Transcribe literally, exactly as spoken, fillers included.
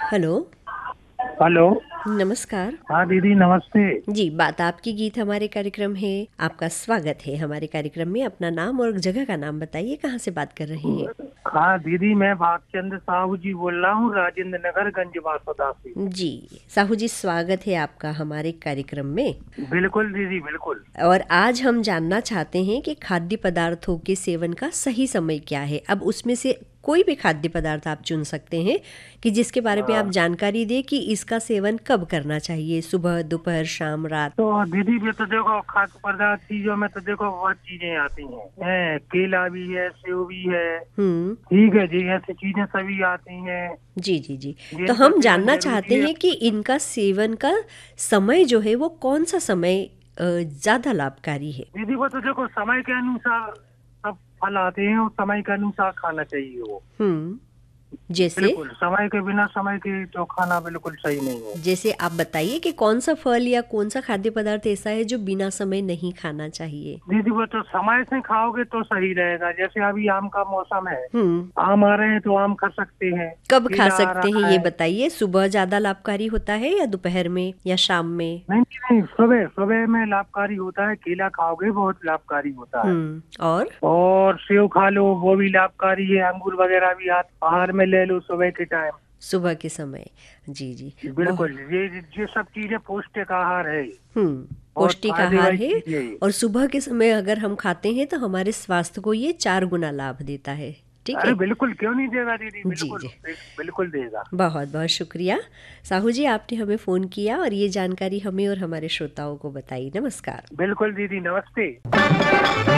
Hello. Hello. नमस्कार। हाँ दीदी नमस्ते। जी, बात आपकी गीत हमारे कार्यक्रम है। आपका स्वागत है हमारे कार्यक्रम में। अपना नाम और जगह का नाम बताइए, कहाँ से बात कर रहे हैं? हाँ दीदी, मैं भागचंद्र साहू जी बोल रहा हूँ, राजेंद्र नगर गंज बासोदा से। जी, साहू जी, स्वागत है आपका हमारे कार्यक्रम में। बिल्कुल दीदी बिल्कुल। और आज हम जानना चाहते हैं कि खाद्य पदार्थों के सेवन का सही समय क्या है। अब उसमें से कोई भी खाद्य पदार्थ आप चुन सकते हैं कि जिसके बारे में आप हाँ। जानकारी दें कि इसका सेवन कब करना चाहिए, सुबह, दोपहर, शाम, रात। तो दीदी भी तो देखो, खाद्य पदार्थ चीजों में तो देखो बहुत चीजें आती हैं। हैं, केला भी है, सेव भी है। हम्म। ठीक है जी, ऐसी चीजें सभी आती हैं जी जी जी। तो जिनका हम सेवन जानना चाहते जरूरी है। हैं कि इनका सेवन का समय जो है वो कौन सा समय अ, ज्यादा लाभकारी है। दीदी वो तो देखो समय के अनुसार सब फल आते हैं, और समय के अनुसार खाना चाहिए वो। हम्म। जैसे बिल्कुल, समय के बिना समय के तो खाना बिल्कुल सही नहीं है। जैसे आप बताइए कि कौन सा फल या कौन सा खाद्य पदार्थ ऐसा है जो बिना समय नहीं खाना चाहिए। दीदी वो तो समय से खाओगे तो सही रहेगा। जैसे अभी आम का मौसम है, हम्म। आम आ रहे हैं तो आम खा सकते हैं। कब खा केला आ सकते हैं रहा ये है। बताइए। सुबह ज्यादा लाभकारी होता है या दोपहर में या शाम में? नहीं नहीं नहीं, सुबह सुबह में लाभकारी होता है। केला खाओगे बहुत लाभकारी होता है। हम्म। और और सेव खा लो, वो भी लाभकारी है। अंगूर वगैरह भी आप आहार में ले लो सुबह के टाइम। सुबह के समय। जी जी। बहुत। बिल्कुल, ये ये सब चीजें पौष्टिक आहार है। हम्म। बहुत पौष्टिक फायदे आहार वाली है। चीज है ये। और सुबह के समय अगर हम खाते हैं तो हमारे स्वास्थ्य को ये चार गुना लाभ देता है। ठीक अरे है। बिल्कुल, क्यों नहीं देगा दीदी, जी बिल्कुल जी। बिल्कुल देगा। बहुत बहुत शुक्रिया साहू जी, आपने हमें फ़ोन किया और ये जानकारी हमें और हमारे श्रोताओं को बताई। नमस्कार। बिल्कुल दीदी, नमस्ते।